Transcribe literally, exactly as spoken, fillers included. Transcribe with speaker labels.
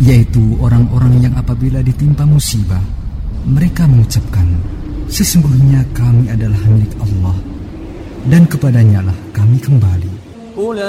Speaker 1: yaitu orang-orang yang apabila ditimpa musibah, mereka mengucapkan, sesungguhnya kami adalah milik Allah, dan kepadanya lah kami kembali.